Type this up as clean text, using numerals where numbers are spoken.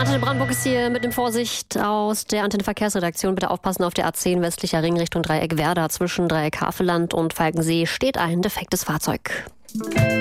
Antenne Brandenburg ist hier mit dem Vorsicht aus der Antenne Verkehrsredaktion. Bitte aufpassen, auf der A10 westlicher Ring Richtung Dreieck Werder zwischen Dreieck Havelland und Falkensee steht ein defektes Fahrzeug.